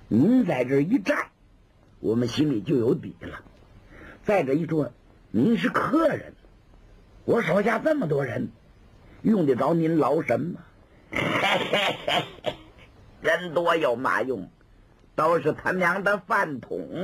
您在这一站，我们心里就有底了。再者一说，您是客人，我手下这么多人，用得着您劳神吗？人多有嘛用，都是他娘的饭桶。